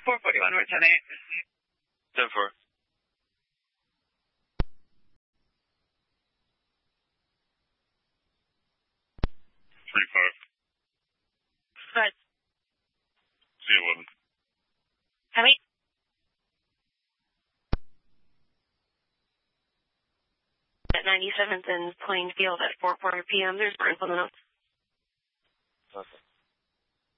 441 North 10-8. 10-4. Right. C11. Heavy. At 97th and Plainfield at 4:40 p.m. There's burns on the notes. Okay.